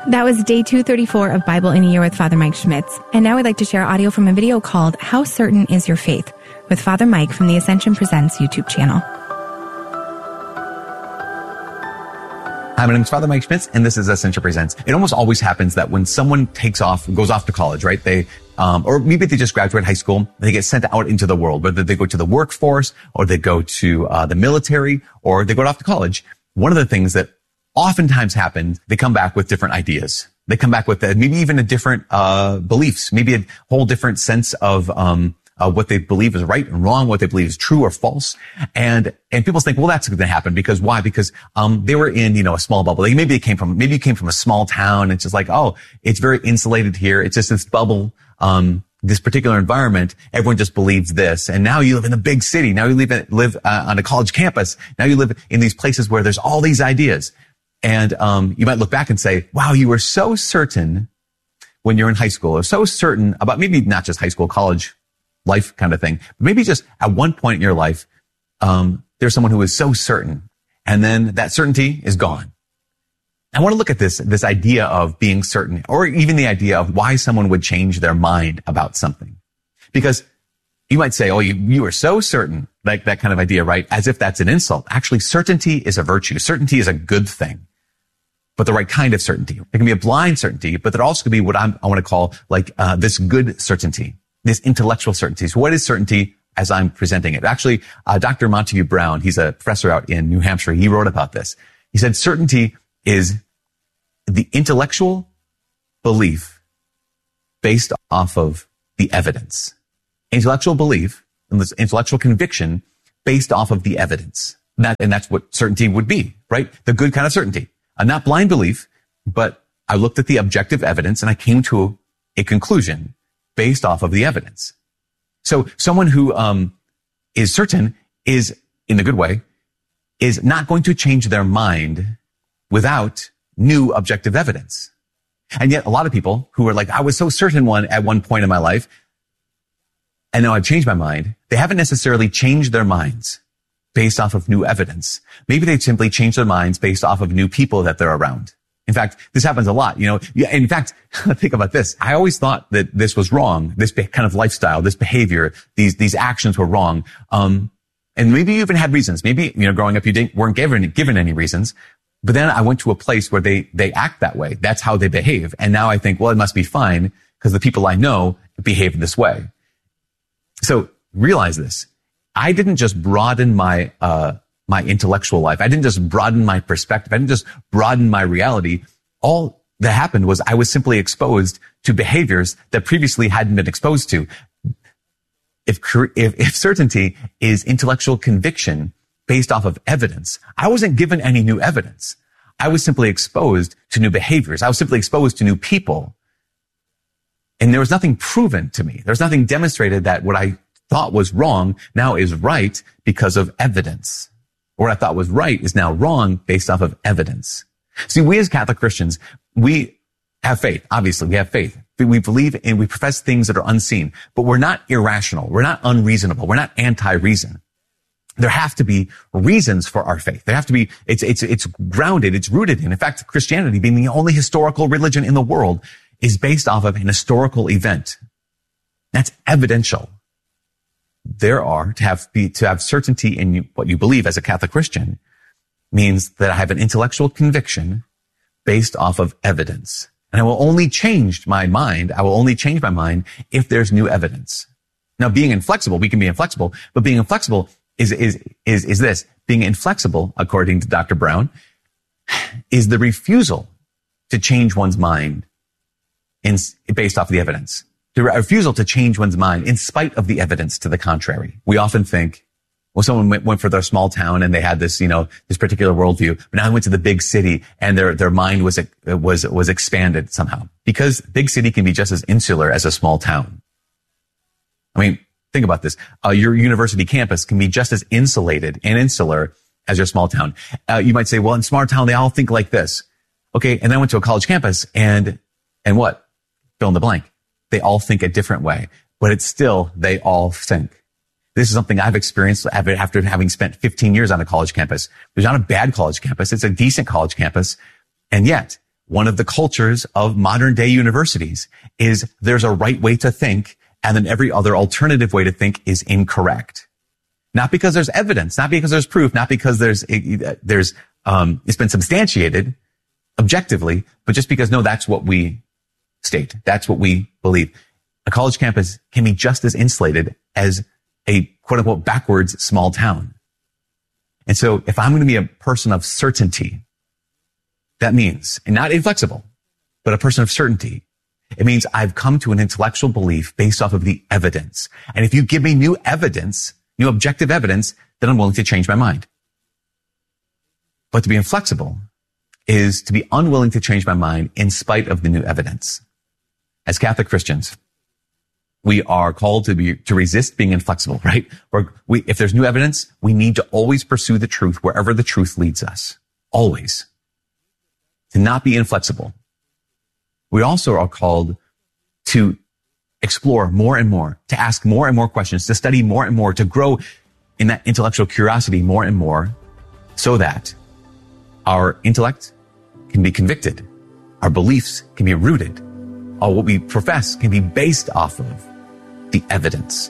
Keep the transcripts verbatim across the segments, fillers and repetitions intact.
That was day two thirty-four of Bible in a Year with Father Mike Schmitz. And now we'd like to share audio from a video called How Certain Is Your Faith? With Father Mike from the Ascension Presents YouTube channel. Hi, my name is Father Mike Schmitz, and this is Ascension Presents. It almost always happens that when someone takes off, goes off to college, right? They, um, or maybe they just graduate high school, they get sent out into the world, whether they go to the workforce, or they go to uh, the military, or they go off to college. One of the things that oftentimes happens, they come back with different ideas. They come back with uh, maybe even a different uh beliefs, maybe a whole different sense of um uh, what they believe is right and wrong, what they believe is true or false. And and people think, well, that's going to happen because why? Because um they were in, you know, a small bubble. They, maybe they came from maybe you came from a small town. It's just like, oh, it's very insulated here. It's just this bubble, um this particular environment. Everyone just believes this. And now you live in a big city. Now you live in, live uh, on a college campus. Now you live in these places where there's all these ideas. And um you might look back and say, wow, you were so certain when you're in high school, or so certain about maybe not just high school, college life kind of thing, but maybe just at one point in your life, um there's someone who is so certain, and then that certainty is gone. I want to look at this, this idea of being certain, or even the idea of why someone would change their mind about something. Because you might say, oh, you, you are so certain, like that kind of idea, right? As if that's an insult. Actually, certainty is a virtue. Certainty is a good thing. But the right kind of certainty. It can be a blind certainty, but there also can be what I'm, I want to call like uh, this good certainty, this intellectual certainty. So what is certainty as I'm presenting it? Actually, uh, Doctor Montague Brown, he's a professor out in New Hampshire. He wrote about this. He said certainty is the intellectual belief based off of the evidence. Intellectual belief and this intellectual conviction based off of the evidence. That, and that's what certainty would be, right? The good kind of certainty. A not blind belief, but I looked at the objective evidence and I came to a conclusion based off of the evidence. So someone who um is certain is, in a good way, is not going to change their mind without new objective evidence. And yet a lot of people who are like, I was so certain one at one point in my life, and now I've changed my mind, they haven't necessarily changed their minds based off of new evidence. Maybe they simply change their minds based off of new people that they're around. In fact, this happens a lot. You know, in fact, think about this. I always thought that this was wrong. This kind of lifestyle, this behavior, these, these actions were wrong. Um, and maybe you even had reasons. Maybe, you know, growing up, you didn't, weren't given, given any reasons. But then I went to a place where they, they act that way. That's how they behave. And now I think, well, it must be fine because the people I know behave this way. So realize this. I didn't just broaden my, uh, my intellectual life. I didn't just broaden my perspective. I didn't just broaden my reality. All that happened was I was simply exposed to behaviors that previously hadn't been exposed to. If, if, if certainty is intellectual conviction based off of evidence, I wasn't given any new evidence. I was simply exposed to new behaviors. I was simply exposed to new people. And there was nothing proven to me. There was nothing demonstrated that what I thought was wrong now is right because of evidence. Or what I thought was right is now wrong based off of evidence. See, we as Catholic Christians, we have faith. Obviously, we have faith. We believe and we profess things that are unseen, but we're not irrational. We're not unreasonable. We're not anti-reason. There have to be reasons for our faith. There have to be, it's, it's, it's grounded, it's rooted in. In fact, Christianity, being the only historical religion in the world, is based off of an historical event. That's evidential. There are, to have, be, to have certainty in you, what you believe as a Catholic Christian means that I have an intellectual conviction based off of evidence. And I will only change my mind, I will only change my mind if there's new evidence. Now, being inflexible, we can be inflexible, but being inflexible is, is, is, is this. Being inflexible, according to Doctor Brown, is the refusal to change one's mind in, based off the evidence. The refusal to change one's mind in spite of the evidence to the contrary. We often think, well, someone went, went for their small town and they had this, you know, this particular worldview, but now they went to the big city and their, their mind was, was, was expanded somehow. Because big city can be just as insular as a small town. I mean, think about this. Uh, your university campus can be just as insulated and insular as your small town. Uh, you might say, well, in small town, they all think like this. Okay. And then I went to a college campus and, and what? Fill in the blank. They all think a different way, but it's still, they all think. This is something I've experienced after having spent fifteen years on a college campus. There's not a bad college campus. It's a decent college campus. And yet one of the cultures of modern day universities is there's a right way to think, and then every other alternative way to think is incorrect. Not because there's evidence, not because there's proof, not because there's, there's, um, it's been substantiated objectively, but just because, no, that's what we state. That's what we believe. A college campus can be just as insulated as a quote unquote backwards small town. And so if I'm going to be a person of certainty, that means, and not inflexible, but a person of certainty, it means I've come to an intellectual belief based off of the evidence. And if you give me new evidence, new objective evidence, then I'm willing to change my mind. But to be inflexible is to be unwilling to change my mind in spite of the new evidence. As Catholic Christians, we are called to be, to resist being inflexible, right? We're, we, if there's new evidence, we need to always pursue the truth wherever the truth leads us. Always. To not be inflexible. We also are called to explore more and more, to ask more and more questions, to study more and more, to grow in that intellectual curiosity more and more, so that our intellect can be convicted, our beliefs can be rooted, or what we profess can be based off of the evidence.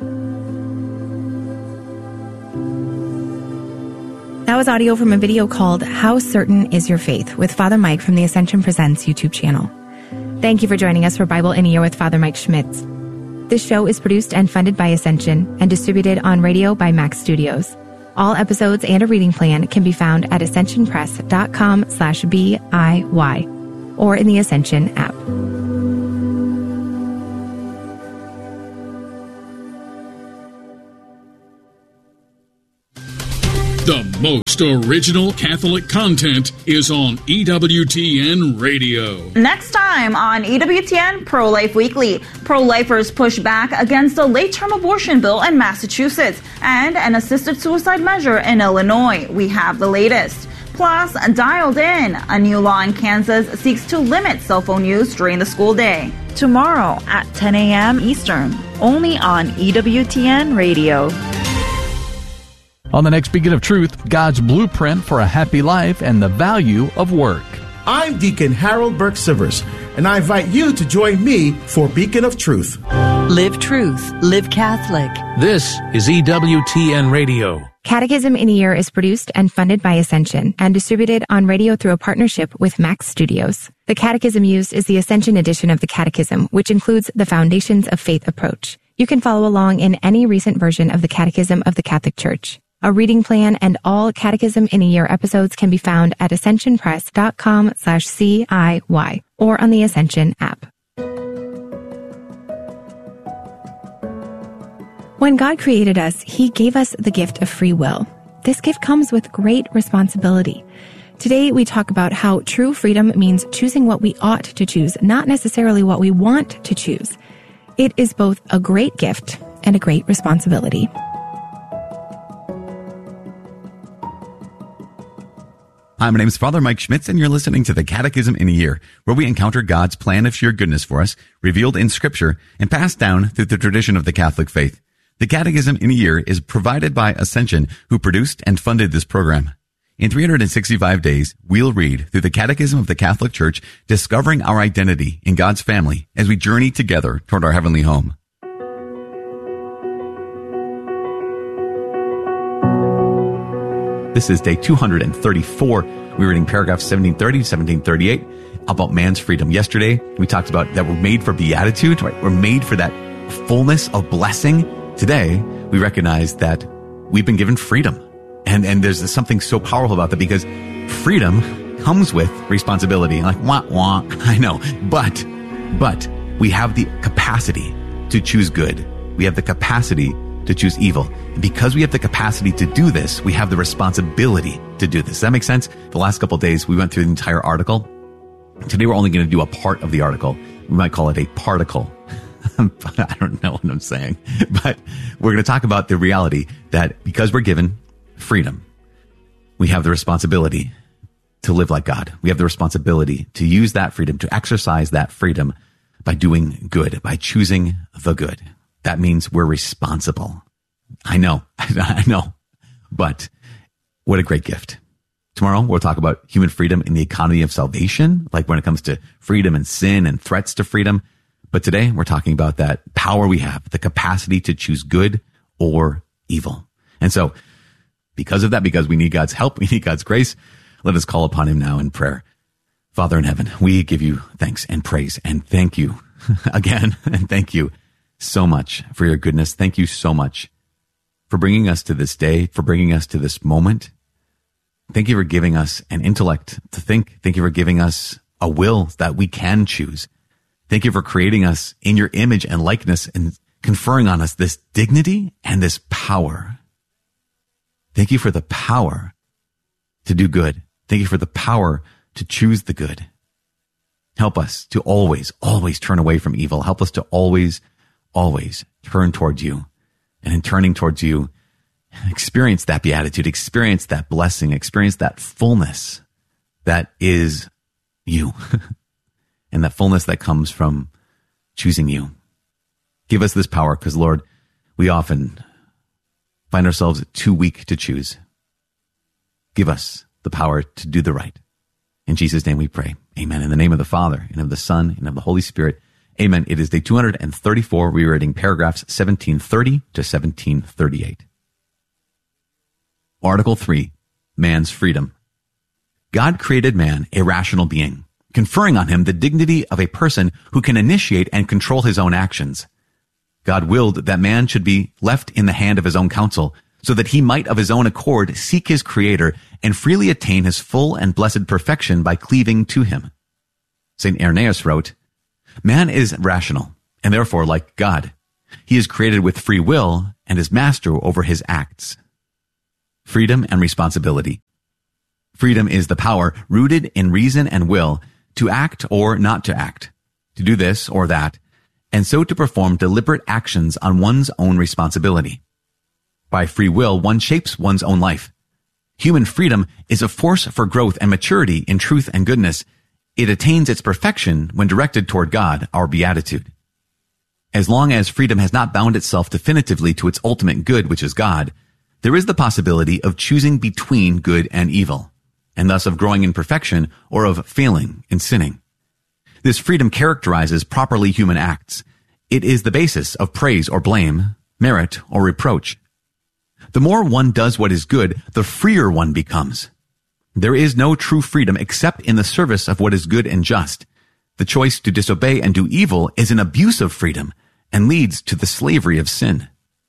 That was audio from a video called How Certain Is Your Faith with Father Mike from the Ascension Presents YouTube channel. Thank you for joining us for Bible in a Year with Father Mike Schmitz. This show is produced and funded by Ascension and distributed on radio by Max Studios. All episodes and a reading plan can be found at ascensionpress.com slash BIY or in the Ascension app. The most original Catholic content is on E W T N Radio. Next time on E W T N Pro-Life Weekly, pro-lifers push back against a late-term abortion bill in Massachusetts and an assisted suicide measure in Illinois. We have the latest. Plus, dialed in, a new law in Kansas seeks to limit cell phone use during the school day. Tomorrow at ten a.m. Eastern, only on E W T N Radio. On the next Beacon of Truth, God's blueprint for a happy life and the value of work. I'm Deacon Harold Burke-Sivers, and I invite you to join me for Beacon of Truth. Live truth, live Catholic. This is E W T N Radio. Catechism in a Year is produced and funded by Ascension and distributed on radio through a partnership with Max Studios. The catechism used is the Ascension edition of the Catechism, which includes the Foundations of Faith approach. You can follow along in any recent version of the Catechism of the Catholic Church. A reading plan and all Catechism in a Year episodes can be found at ascensionpress.com slash CIY or on the Ascension app. When God created us, He gave us the gift of free will. This gift comes with great responsibility. Today, we talk about how true freedom means choosing what we ought to choose, not necessarily what we want to choose. It is both a great gift and a great responsibility. Hi, my name is Father Mike Schmitz, and you're listening to the Catechism in a Year, where we encounter God's plan of sheer goodness for us, revealed in Scripture, and passed down through the tradition of the Catholic faith. The Catechism in a Year is provided by Ascension, who produced and funded this program. In three hundred sixty-five days, we'll read through the Catechism of the Catholic Church, discovering our identity in God's family as we journey together toward our heavenly home. This is day two hundred thirty-four. We're reading paragraphs seventeen thirty to seventeen thirty-eight about man's freedom. Yesterday, we talked about that we're made for beatitude, right? We're made for that fullness of blessing. Today, we recognize that we've been given freedom. And, and there's something so powerful about that, because freedom comes with responsibility. Like, wah, wah, I know. But, but we have the capacity to choose good. We have the capacity to choose evil. And because we have the capacity to do this, we have the responsibility to do this. Does that make sense? The last couple of days, we went through the entire article. Today, we're only going to do a part of the article. We might call it a particle. I don't know what I'm saying. But we're going to talk about the reality that because we're given freedom, we have the responsibility to live like God. We have the responsibility to use that freedom, to exercise that freedom by doing good, by choosing the good. That means we're responsible. I know, I know, but what a great gift. Tomorrow, we'll talk about human freedom in the economy of salvation, like when it comes to freedom and sin and threats to freedom. But today, we're talking about that power we have, the capacity to choose good or evil. And so, because of that, because we need God's help, we need God's grace, let us call upon him now in prayer. Father in heaven, we give you thanks and praise and thank you again. And thank you so much for your goodness. Thank you so much for bringing us to this day, for bringing us to this moment. Thank you for giving us an intellect to think. Thank you for giving us a will that we can choose. Thank you for creating us in your image and likeness and conferring on us this dignity and this power. Thank you for the power to do good. Thank you for the power to choose the good. Help us to always, always turn away from evil. Help us to always, always turn towards you. And in turning towards you, experience that beatitude, experience that blessing, experience that fullness that is you. And that fullness that comes from choosing you. Give us this power because, Lord, we often find ourselves too weak to choose. Give us the power to do the right. In Jesus' name we pray. Amen. In the name of the Father, and of the Son, and of the Holy Spirit. Amen. It is day two hundred thirty-four. We are reading paragraphs seventeen thirty to seventeen thirty-eight. Article three, man's freedom. God created man a rational being, conferring on him the dignity of a person who can initiate and control his own actions. God willed that man should be left in the hand of his own counsel, so that he might of his own accord seek his Creator and freely attain his full and blessed perfection by cleaving to him. Saint Irenaeus wrote, "Man is rational, and therefore like God. He is created with free will and is master over his acts." Freedom and responsibility. Freedom is the power rooted in reason and will to act or not to act, to do this or that, and so to perform deliberate actions on one's own responsibility. By free will, one shapes one's own life. Human freedom is a force for growth and maturity in truth and goodness. It attains its perfection when directed toward God, our beatitude. As long as freedom has not bound itself definitively to its ultimate good, which is God, there is the possibility of choosing between good and evil, and thus of growing in perfection or of failing in sinning. This freedom characterizes properly human acts. It is the basis of praise or blame, merit or reproach. The more one does what is good, the freer one becomes. There is no true freedom except in the service of what is good and just. The choice to disobey and do evil is an abuse of freedom and leads to the slavery of sin.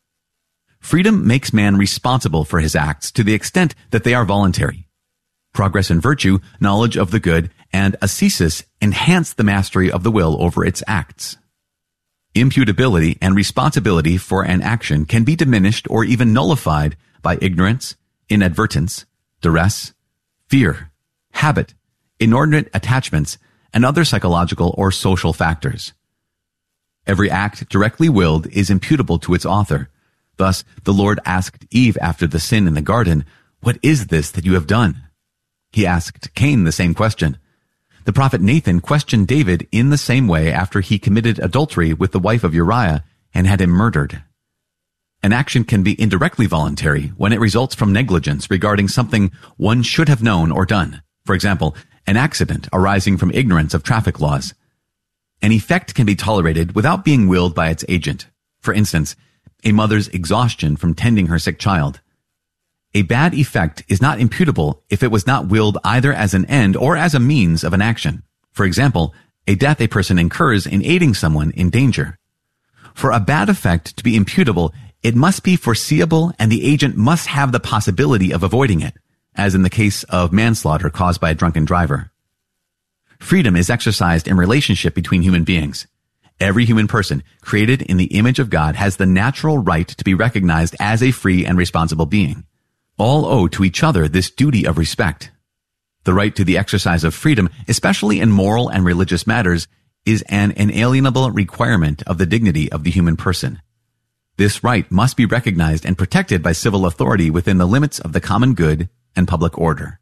Freedom makes man responsible for his acts to the extent that they are voluntary. Progress in virtue, knowledge of the good, and ascesis enhance the mastery of the will over its acts. Imputability and responsibility for an action can be diminished or even nullified by ignorance, inadvertence, duress, fear, habit, inordinate attachments, and other psychological or social factors. Every act directly willed is imputable to its author. Thus, the Lord asked Eve after the sin in the garden, "What is this that you have done?" He asked Cain the same question. The prophet Nathan questioned David in the same way after he committed adultery with the wife of Uriah and had him murdered. An action can be indirectly voluntary when it results from negligence regarding something one should have known or done. For example, an accident arising from ignorance of traffic laws. An effect can be tolerated without being willed by its agent. For instance, a mother's exhaustion from tending her sick child. A bad effect is not imputable if it was not willed either as an end or as a means of an action. For example, a death a person incurs in aiding someone in danger. For a bad effect to be imputable, it must be foreseeable and the agent must have the possibility of avoiding it, as in the case of manslaughter caused by a drunken driver. Freedom is exercised in relationship between human beings. Every human person created in the image of God has the natural right to be recognized as a free and responsible being. All owe to each other this duty of respect. The right to the exercise of freedom, especially in moral and religious matters, is an inalienable requirement of the dignity of the human person. This right must be recognized and protected by civil authority within the limits of the common good and public order.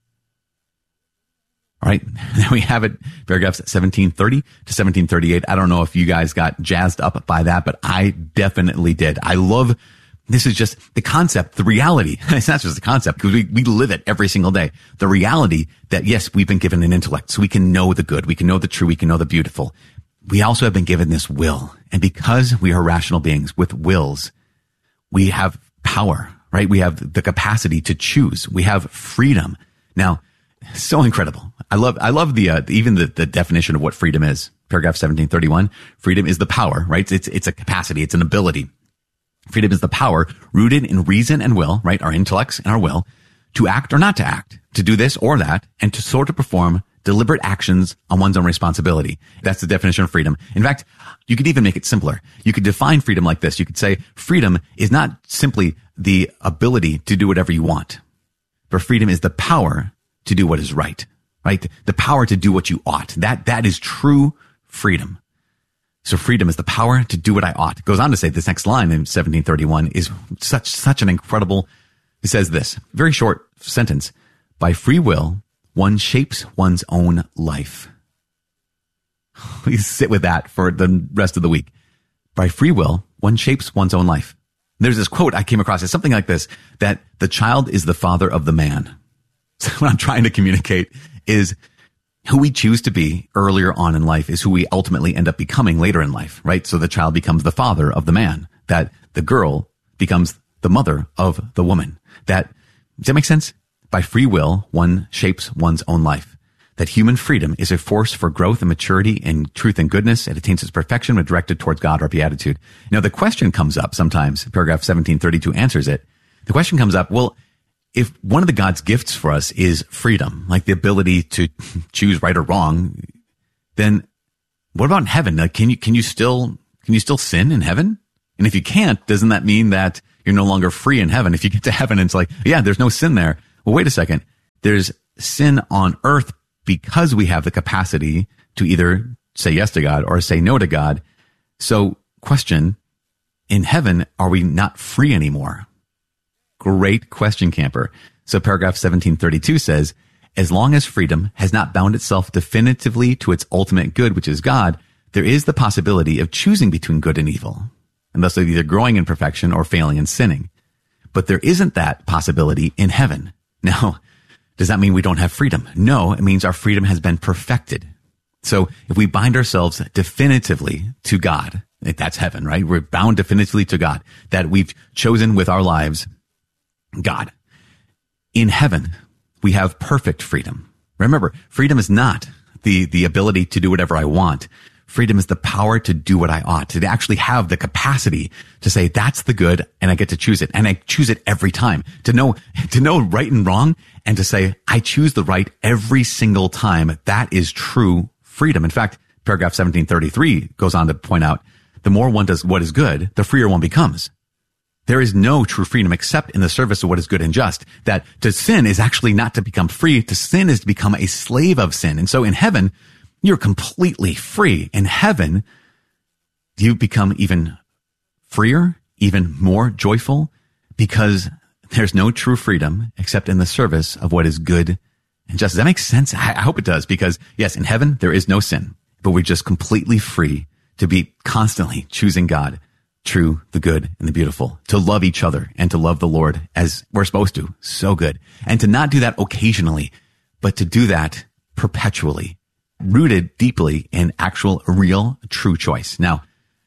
All right, there we have it, paragraphs seventeen thirty to seventeen thirty-eight. I don't know if you guys got jazzed up by that, but I definitely did. I love This is just the concept, the reality. It's not just the concept because we, we live it every single day. The reality that yes, we've been given an intellect so we can know the good. We can know the true. We can know the beautiful. We also have been given this will. And because we are rational beings with wills, we have power, right? We have the capacity to choose. We have freedom. Now, so incredible. I love, I love the, uh, even the, the definition of what freedom is. Paragraph seventeen thirty-one. Freedom is the power, right? It's, it's a capacity. It's an ability. Freedom is the power rooted in reason and will, right? Our intellects and our will to act or not to act, to do this or that, and to sort of perform deliberate actions on one's own responsibility. That's the definition of freedom. In fact, you could even make it simpler. You could define freedom like this. You could say freedom is not simply the ability to do whatever you want, but freedom is the power to do what is right, right? The power to do what you ought. That, that is true freedom. So freedom is the power to do what I ought. It goes on to say this next line in seventeen thirty-one is such, such an incredible, it says this, very short sentence. By free will, one shapes one's own life. Please sit with that for the rest of the week. By free will, one shapes one's own life. There's this quote I came across. It's something like this, that the child is the father of the man. So what I'm trying to communicate is who we choose to be earlier on in life is who we ultimately end up becoming later in life, right? So the child becomes the father of the man, that the girl becomes the mother of the woman. That, does that make sense? By free will, one shapes one's own life. That human freedom is a force for growth and maturity in truth and goodness. It attains its perfection when directed towards God or beatitude. Now the question comes up sometimes, paragraph seventeen thirty-two answers it. The question comes up, well, if one of the God's gifts for us is freedom, like the ability to choose right or wrong, then what about in heaven? Like, can you, can you still, can you still sin in heaven? And if you can't, doesn't that mean that you're no longer free in heaven? If you get to heaven and it's like, yeah, there's no sin there. Well, wait a second. There's sin on earth because we have the capacity to either say yes to God or say no to God. So question, in heaven, are we not free anymore? Great question, camper. So paragraph seventeen thirty-two says, as long as freedom has not bound itself definitively to its ultimate good, which is God, there is the possibility of choosing between good and evil, and thus either growing in perfection or failing in sinning. But there isn't that possibility in heaven. Now, does that mean we don't have freedom? No, it means our freedom has been perfected. So if we bind ourselves definitively to God, that's heaven, right? We're bound definitively to God, that we've chosen with our lives God. In heaven, we have perfect freedom. Remember, freedom is not the, the ability to do whatever I want. Freedom is the power to do what I ought, to actually have the capacity to say, that's the good, and I get to choose it. And I choose it every time. To know, to know right and wrong, and to say, I choose the right every single time. That is true freedom. In fact, paragraph seventeen thirty-three goes on to point out, the more one does what is good, the freer one becomes. There is no true freedom except in the service of what is good and just. That to sin is actually not to become free. To sin is to become a slave of sin. And so in heaven, you're completely free. In heaven, you become even freer, even more joyful, because there's no true freedom except in the service of what is good and just. Does that make sense? I hope it does, because yes, in heaven, there is no sin, but we're just completely free to be constantly choosing God, true, the good, and the beautiful, to love each other and to love the Lord as we're supposed to. So good. And to not do that occasionally, but to do that perpetually, rooted deeply in actual, real, true choice. Now,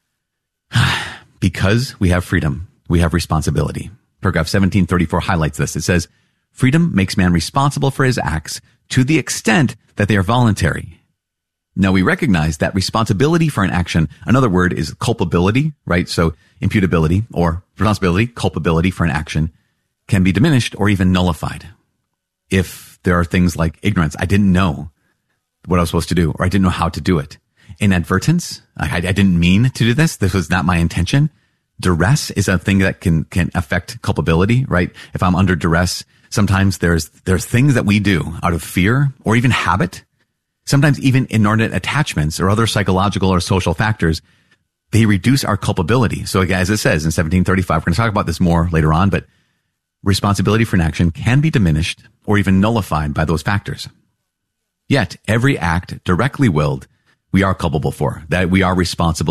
because we have freedom, we have responsibility. Paragraph seventeen thirty-four highlights this. It says, freedom makes man responsible for his acts to the extent that they are voluntary. Now, we recognize that responsibility for an action, another word is culpability, right? So imputability or responsibility, culpability for an action can be diminished or even nullified. If there are things like ignorance, I didn't know what I was supposed to do, or I didn't know how to do it. Inadvertence, I, I didn't mean to do this. This was not my intention. Duress is a thing that can, can affect culpability, right? If I'm under duress, sometimes there's, there's things that we do out of fear or even habit. Sometimes even inordinate attachments or other psychological or social factors, they reduce our culpability. So as it says in seventeen thirty-five, we're going to talk about this more later on, but responsibility for an action can be diminished or even nullified by those factors. Yet every act directly willed, we are culpable for, that we are responsible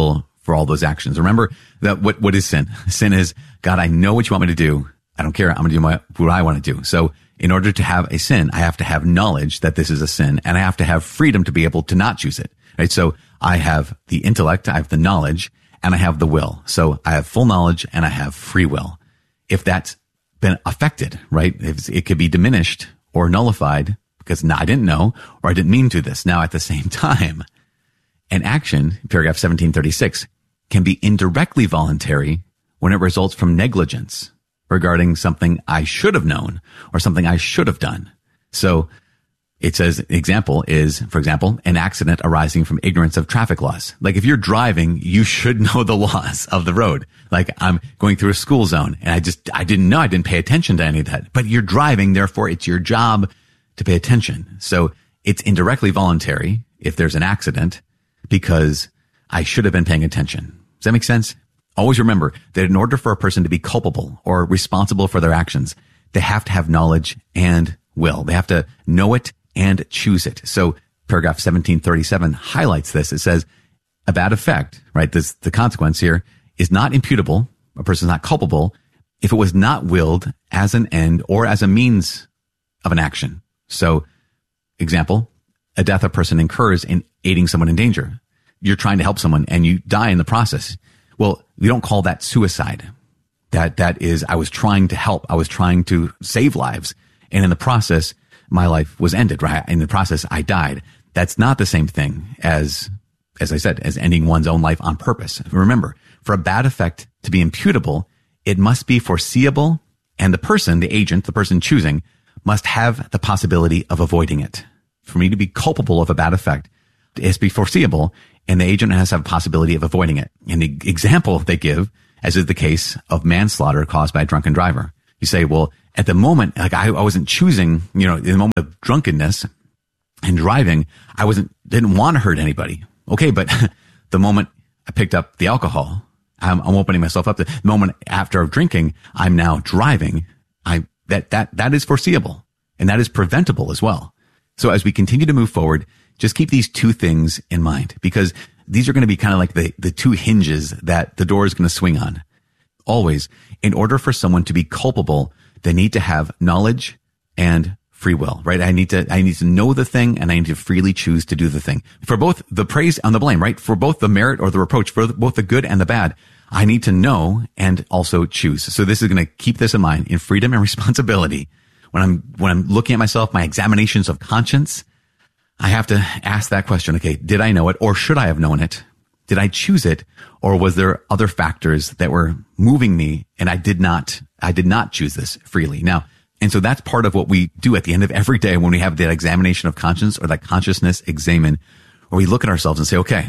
for all those actions. Remember that what, what is sin? Sin is, God, I know what you want me to do. I don't care. I'm going to do my, what I want to do. So in order to have a sin, I have to have knowledge that this is a sin, and I have to have freedom to be able to not choose it. Right? So I have the intellect, I have the knowledge, and I have the will. So I have full knowledge and I have free will. If that's been affected, right? If it could be diminished or nullified because no, I didn't know, or I didn't mean to this. Now at the same time, an action, paragraph seventeen thirty-six, can be indirectly voluntary when it results from negligence regarding something I should have known or something I should have done. So it says, example is, for example, an accident arising from ignorance of traffic laws. Like if you're driving, you should know the laws of the road. Like I'm going through a school zone and I just, I didn't know, I didn't pay attention to any of that. But you're driving, therefore it's your job to pay attention. So it's indirectly voluntary if there's an accident because I should have been paying attention. Does that make sense? Always remember that in order for a person to be culpable or responsible for their actions, they have to have knowledge and will. They have to know it and choose it. So paragraph seventeen thirty-seven highlights this. It says a bad effect, right? This, the consequence here is not imputable. A person is not culpable if it was not willed as an end or as a means of an action. So example, a death a person incurs in aiding someone in danger. You're trying to help someone and you die in the process. Well, we don't call that suicide. That, that is, I was trying to help. I was trying to save lives. And in the process, my life was ended, right? In the process, I died. That's not the same thing as, as I said, as ending one's own life on purpose. Remember, for a bad effect to be imputable, it must be foreseeable, and the person, the agent, the person choosing, must have the possibility of avoiding it. For me to be culpable of a bad effect, it has to be foreseeable, and the agent has to have a possibility of avoiding it. And the example they give, as is the case of manslaughter caused by a drunken driver. You say, well, at the moment, like I, I wasn't choosing, you know, in the moment of drunkenness and driving, I wasn't, didn't want to hurt anybody. Okay. But the moment I picked up the alcohol, I'm, I'm opening myself up. The moment after drinking, I'm now driving. I, that, that, that is foreseeable and that is preventable as well. So as we continue to move forward, just keep these two things in mind because these are going to be kind of like the, the two hinges that the door is going to swing on. Always, in order for someone to be culpable, they need to have knowledge and free will, right? I need to, I need to know the thing and I need to freely choose to do the thing. For both the praise and the blame, right? For both the merit or the reproach, for both the good and the bad, I need to know and also choose. So this is going to keep this in mind in freedom and responsibility. When I'm, when I'm looking at myself, my examinations of conscience, I have to ask that question. Okay, did I know it or should I have known it? Did I choose it or was there other factors that were moving me and I did not, I did not choose this freely? Now, and so that's part of what we do at the end of every day when we have that examination of conscience or that consciousness examen, where we look at ourselves and say, okay,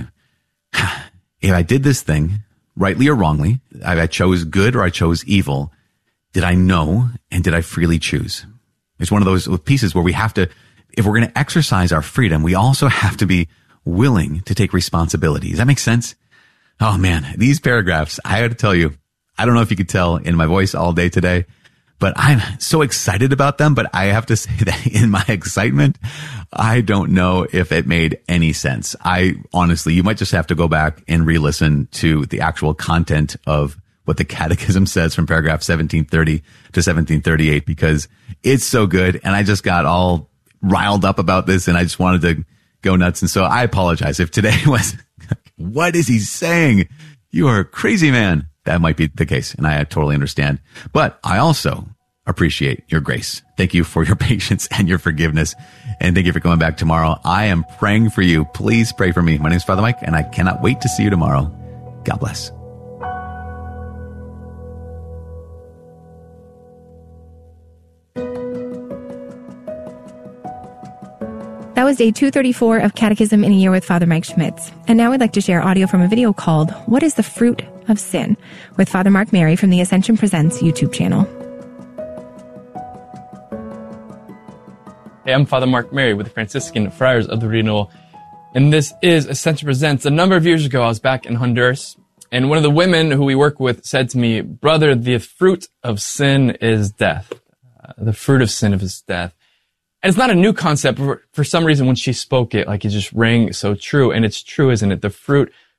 if I did this thing rightly or wrongly, I chose good or I chose evil, did I know and did I freely choose? It's one of those pieces where we have to, if we're going to exercise our freedom, we also have to be willing to take responsibility. Does that make sense? Oh man, these paragraphs, I had to tell you, I don't know if you could tell in my voice all day today, but I'm so excited about them. But I have to say that in my excitement, I don't know if it made any sense. I honestly, you might just have to go back and re-listen to the actual content of what the Catechism says from paragraph seventeen thirty to seventeen thirty-eight, because it's so good. And I just got all riled up about this and I just wanted to go nuts. And so I apologize if today was, what is he saying? You are a crazy man. That might be the case. And I totally understand. But I also appreciate your grace. Thank you for your patience and your forgiveness. And thank you for coming back tomorrow. I am praying for you. Please pray for me. My name is Father Mike, and I cannot wait to see you tomorrow. God bless. That was day two thirty-four of Catechism in a Year with Father Mike Schmitz. And now I'd like to share audio from a video called What is the Fruit of Sin? With Father Mark Mary from the Ascension Presents YouTube channel. Hey, I'm Father Mark Mary with the Franciscan Friars of the Renewal. And this is Ascension Presents. A number of years ago, I was back in Honduras, and one of the women who we work with said to me, brother, the fruit of sin is death. Uh, the fruit of sin is death. And it's not a new concept. For, for some reason, when she spoke it, like it just rang so true. And it's true, isn't it? The fruit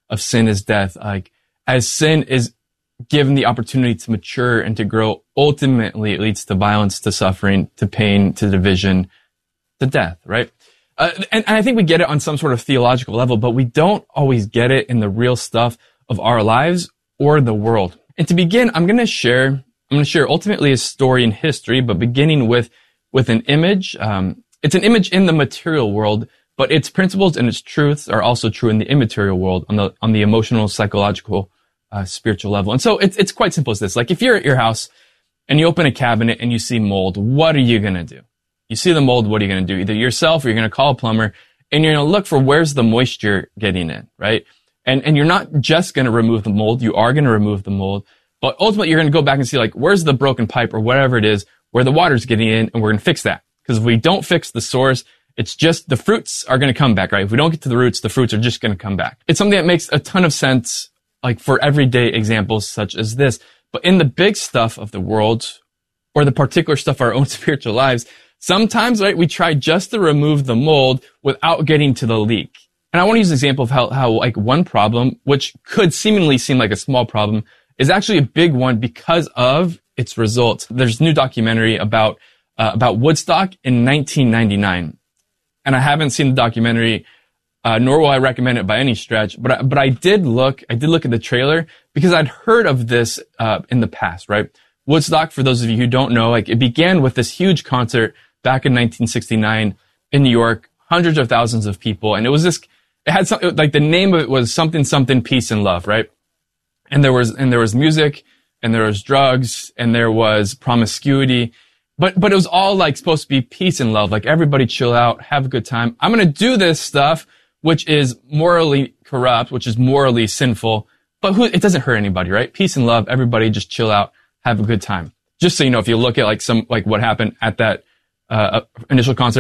of sin is death. Like, as sin is given the opportunity to mature and to grow, ultimately it leads to violence, to suffering, to pain, to division, to death, right? Uh, and, and I think we get it on some sort of theological level, but we don't always get it in the real stuff of our lives or the world. And to begin, I'm going to share, I'm going to share ultimately a story in history, but beginning with, with an image. Um, it's an image in the material world, but its principles and its truths are also true in the immaterial world, on the, on the emotional, psychological, uh, spiritual level. And so it's, it's quite simple as this. Like, if you're at your house and you open a cabinet and you see mold, what are you going to do? You see the mold, what are you going to do? Either yourself or you're going to call a plumber, and you're going to look for where's the moisture getting in, right? And, and you're not just going to remove the mold. You are going to remove the mold, but ultimately you're going to go back and see, like, where's the broken pipe or whatever it is where the water's getting in, and we're going to fix that. Because if we don't fix the source, it's just the fruits are going to come back, right? If we don't get to the roots, the fruits are just going to come back. It's something that makes a ton of sense, like, for everyday examples such as this. But in the big stuff of the world, or the particular stuff of our own spiritual lives, sometimes, right, we try just to remove the mold without getting to the leak. And I want to use an example of how, how like one problem, which could seemingly seem like a small problem, is actually a big one because of its results. There's a new documentary about, uh, about Woodstock in nineteen ninety-nine. And I haven't seen the documentary, uh, nor will I recommend it by any stretch, but I, but I did look, I did look at the trailer because I'd heard of this, uh, in the past, right? Woodstock, for those of you who don't know, like, it began with this huge concert back in nineteen sixty-nine in New York, hundreds of thousands of people. And it was this, it had something, like, the name of it was something, something, peace and love, right? And there was, and there was music, and there was drugs, and there was promiscuity. But, but it was all, like, supposed to be peace and love. Like, everybody chill out, have a good time. I'm going to do this stuff, which is morally corrupt, which is morally sinful, but who, it doesn't hurt anybody, right? Peace and love, everybody just chill out, have a good time. Just so you know, if you look at, like, some, like, what happened at that, uh, initial concert,